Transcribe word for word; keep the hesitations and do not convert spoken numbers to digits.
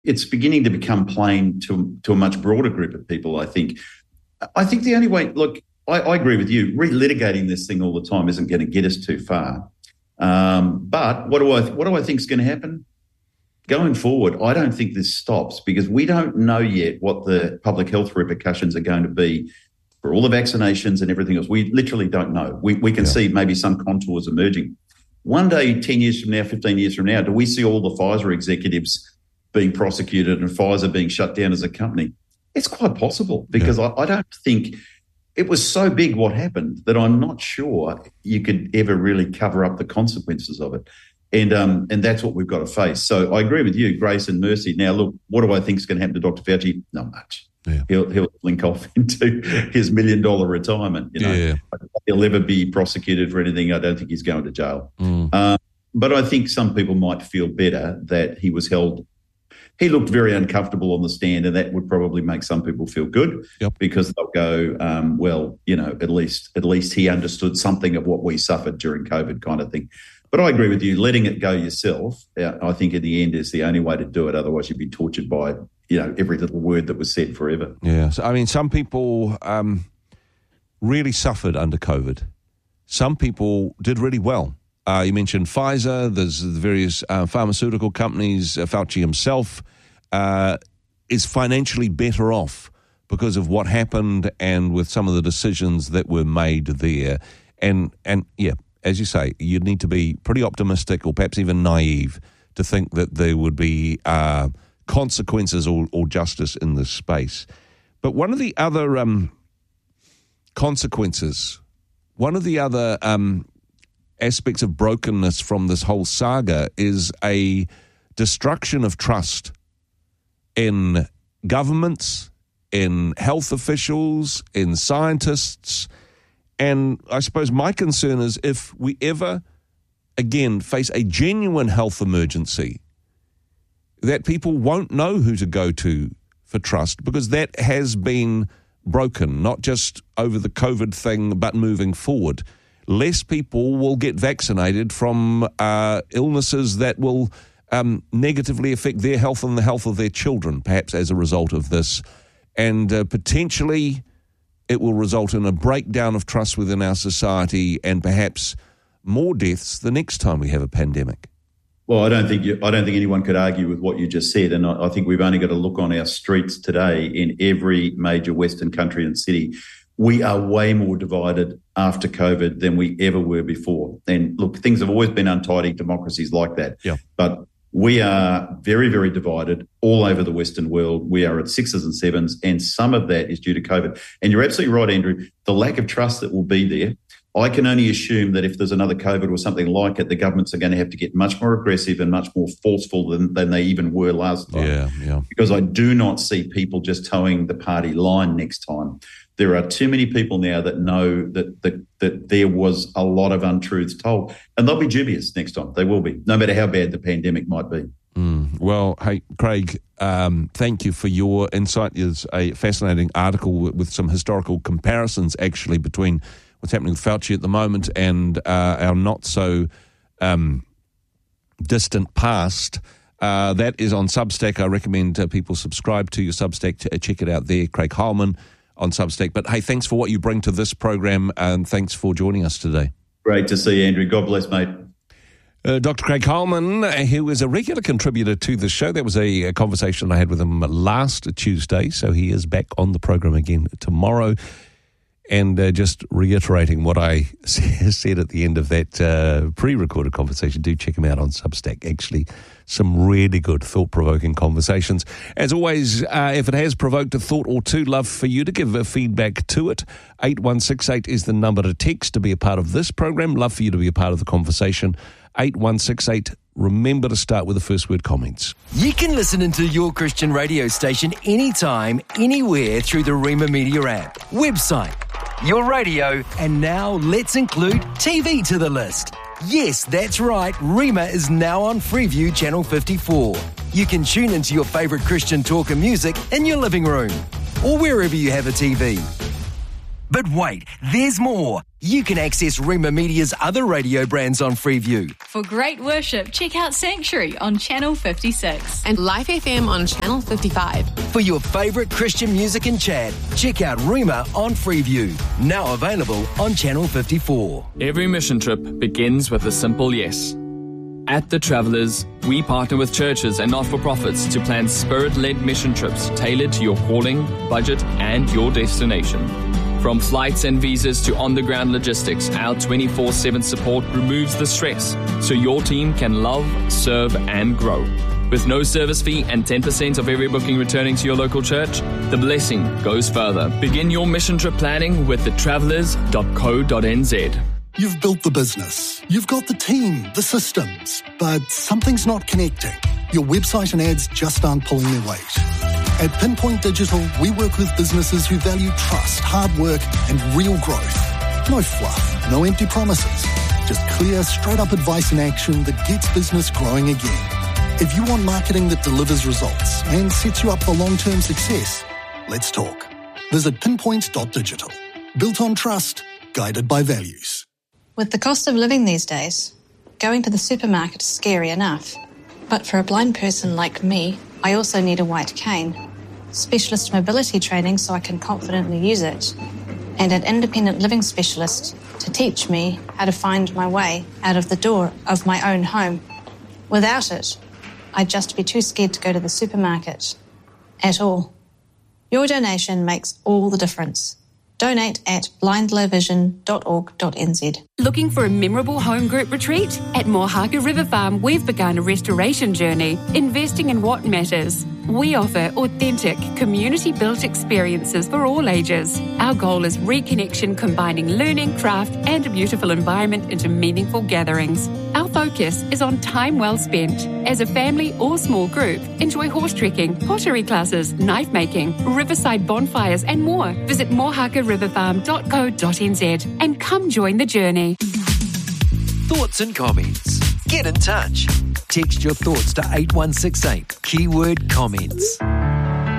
it's beginning to become plain to, to a much broader group of people, I think. I think the only way, look, I, I agree with you, relitigating this thing all the time isn't going to get us too far. Um, but what do I what do I think is going to happen? Going forward, I don't think this stops because we don't know yet what the public health repercussions are going to be for all the vaccinations and everything else. We literally don't know. We we can yeah. see maybe some contours emerging. One day, ten years from now, fifteen years from now, do we see all the Pfizer executives being prosecuted and Pfizer being shut down as a company? It's quite possible because yeah. I, I don't think it was so big what happened that I'm not sure you could ever really cover up the consequences of it. And um, and that's what we've got to face. So I agree with you, grace and mercy. Now, look, what do I think is going to happen to Doctor Fauci? Not much. Yeah. He'll he'll link off into his million dollar retirement. You know, yeah. He'll never be prosecuted for anything. I don't think he's going to jail. Mm. Um, but I think some people might feel better that he was held. He looked very uncomfortable on the stand, and that would probably make some people feel good yep. because they'll go, um, well, you know, at least at least he understood something of what we suffered during COVID, kind of thing. But I agree with you. Letting it go yourself, uh, I think in the end is the only way to do it. Otherwise, you'd be tortured by, you know, every little word that was said forever. Yeah. So, I mean, some people um, really suffered under COVID. Some people did really well. Uh, you mentioned Pfizer. There's the various uh, pharmaceutical companies. Uh, Fauci himself uh, is financially better off because of what happened and with some of the decisions that were made there. And and yeah. As you say, you'd need to be pretty optimistic or perhaps even naive to think that there would be uh, consequences or, or justice in this space. But one of the other um, consequences, one of the other um, aspects of brokenness from this whole saga is a destruction of trust in governments, in health officials, in scientists. And I suppose my concern is if we ever, again, face a genuine health emergency, that people won't know who to go to for trust because that has been broken, not just over the COVID thing, but moving forward. Less people will get vaccinated from uh, illnesses that will um, negatively affect their health and the health of their children, perhaps as a result of this. And uh, potentially it will result in a breakdown of trust within our society and perhaps more deaths the next time we have a pandemic. Well, I don't think you, I don't think anyone could argue with what you just said, and I, I think we've only got to look on our streets today in every major Western country and city. We are way more divided after COVID than we ever were before. And look, things have always been untidy, democracies like that. Yeah. But we are very, very divided all over the Western world. We are at sixes and sevens, and some of that is due to COVID. And you're absolutely right, Andrew, the lack of trust that will be there. I can only assume that if there's another COVID or something like it, the governments are going to have to get much more aggressive and much more forceful than, than they even were last time. Yeah, yeah. Because I do not see people just towing the party line next time. There are too many people now that know that, that that there was a lot of untruths told, and they'll be dubious next time. They will be, no matter how bad the pandemic might be. Mm. Well, hey, Craig, um, thank you for your insight. There's a fascinating article with some historical comparisons, actually, between what's happening with Fauci at the moment and uh, our not so um, distant past. Uh, that is on Substack. I recommend uh, people subscribe to your Substack. To, uh, check it out there, Craig Heilmann on Substack. But hey, thanks for what you bring to this program, and thanks for joining us today. Great to see you, Andrew. God bless, mate. Uh, Doctor Craig Heilmann, who is a regular contributor to the show. That was a, a conversation I had with him last Tuesday, so he is back on the program again tomorrow. And uh, just reiterating what I said at the end of that uh, pre-recorded conversation, do check him out on Substack. Actually, some really good thought-provoking conversations. As always, uh, if it has provoked a thought or two, love for you to give a feedback to it. eight one six eight is the number to text to be a part of this program. Love for you to be a part of the conversation. eight one six eight. Remember to start with the first word comments. You can listen into your Christian radio station anytime, anywhere through the Rhema Media app, website, your radio, and now let's include T V to the list. Yes, that's right, Rhema is now on Freeview Channel fifty-four. You can tune into your favourite Christian talk and music in your living room or wherever you have a T V. But wait, there's more. You can access Rima Media's other radio brands on Freeview. For great worship, check out Sanctuary on Channel fifty-six. And Life F M on Channel fifty-five. For your favourite Christian music and chat, check out Rima on Freeview. Now available on Channel fifty-four. Every mission trip begins with a simple yes. At The Travellers, we partner with churches and not-for-profits to plan spirit-led mission trips tailored to your calling, budget, and your destination. From flights and visas to on-the-ground logistics, our twenty-four seven support removes the stress so your team can love, serve, and grow. With no service fee and ten percent of every booking returning to your local church, the blessing goes further. Begin your mission trip planning with the travellers dot co dot n z. You've built the business, you've got the team, the systems, but something's not connecting. Your website and ads just aren't pulling their weight. At Pinpoint Digital, we work with businesses who value trust, hard work, and real growth. No fluff, no empty promises. Just clear, straight-up advice and action that gets business growing again. If you want marketing that delivers results and sets you up for long-term success, let's talk. Visit pinpoint dot digital. Built on trust, guided by values. With the cost of living these days, going to the supermarket is scary enough. But for a blind person like me, I also need a white cane, specialist mobility training so I can confidently use it, and an independent living specialist to teach me how to find my way out of the door of my own home. Without it, I'd just be too scared to go to the supermarket at all. Your donation makes all the difference. Donate at blind low vision dot org dot n z. Looking for a memorable home group retreat? At Mohaka River Farm, we've begun a restoration journey, investing in what matters. We offer authentic, community-built experiences for all ages. Our goal is reconnection, combining learning, craft, and a beautiful environment into meaningful gatherings. Our focus is on time well spent. As a family or small group, enjoy horse trekking, pottery classes, knife making, riverside bonfires, and more. Visit mohaka river farm dot co dot n z and come join the journey. Thoughts and comments. Get in touch. Text your thoughts to eight one six eight, keyword comments.